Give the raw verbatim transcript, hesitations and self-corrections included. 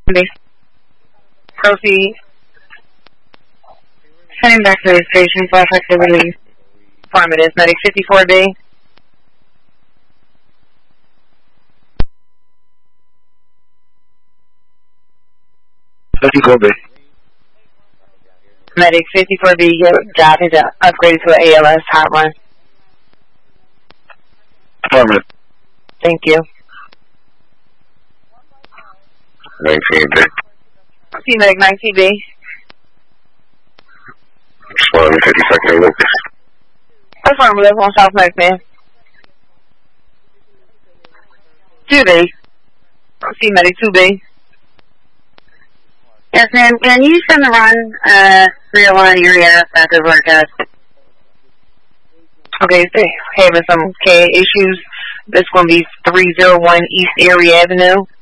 Proceed. Sending back to the station for effective release. Affirmative. Medic fifty-four B. fifty-four B. Medic fifty-four B, your job is upgraded to an A L S hotline. Affirmative. Thank you. nineteen B. See Medic nineteen B. one fifty-second Lucas. Affirmative on South Medic, man. two B. See Medic two B. Yes, ma'am. Can you send the run, uh, three oh one area back over our test? Okay, so having some K issues. This is going to be three oh one East Erie Avenue.